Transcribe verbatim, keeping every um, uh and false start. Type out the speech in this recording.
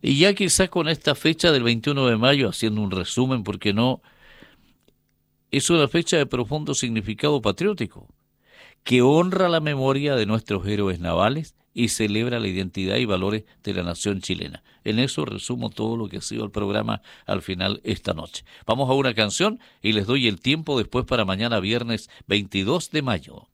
Y ya quizás con esta fecha del veintiuno de mayo, haciendo un resumen, porque no, es una fecha de profundo significado patriótico, que honra la memoria de nuestros héroes navales y celebra la identidad y valores de la nación chilena. En eso resumo todo lo que ha sido el programa al final esta noche. Vamos a una canción y les doy el tiempo después para mañana viernes veintidós de mayo.